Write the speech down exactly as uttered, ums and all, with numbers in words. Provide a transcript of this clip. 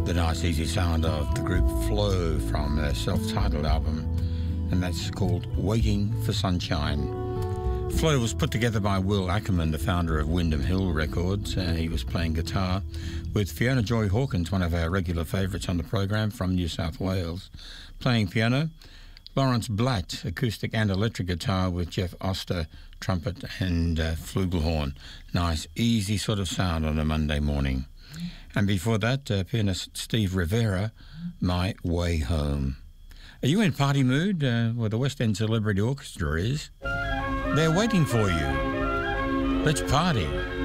The nice easy sound of the group Flow from their self-titled album, and that's called Waiting for Sunshine. Flow was put together by Will Ackerman, the founder of Windham Hill Records. Uh, he was playing guitar with Fiona Joy Hawkins, one of our regular favourites on the program from New South Wales. Playing piano, Lawrence Blatt, acoustic and electric guitar with Jeff Oster, trumpet and uh, flugelhorn. Nice, easy sort of sound on a Monday morning. And before that, uh, pianist Steve Rivera, My Way Home. Are you in party mood? Uh, well, the West End Celebrity Orchestra is. They're waiting for you. Let's party.